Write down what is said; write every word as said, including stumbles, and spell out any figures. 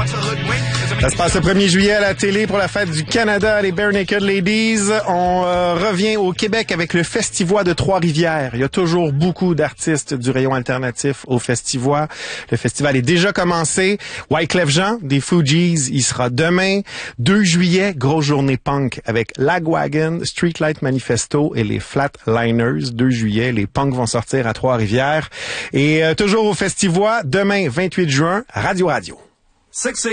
Ça se passe le premier juillet à la télé pour la fête du Canada, les Bare Naked Ladies. On euh, revient au Québec avec le Festivois de Trois-Rivières. Il y a toujours beaucoup d'artistes du rayon alternatif au Festivois. Le festival est déjà commencé. Wyclef Jean des Fugees, il sera demain. deux juillet, grosse journée punk avec Lagwagon, Streetlight Manifesto et les Flatliners. deux juillet, les punks vont sortir à Trois-Rivières. Et euh, toujours au Festivois, demain, vingt-huit juin, Radio Radio.